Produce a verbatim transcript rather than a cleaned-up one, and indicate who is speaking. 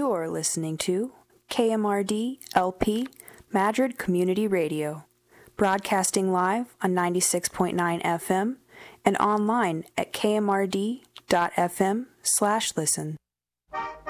Speaker 1: You're listening to K M R D L P Madrid Community Radio, broadcasting live on ninety-six point nine F M and online at k m r d dot f m slash listen.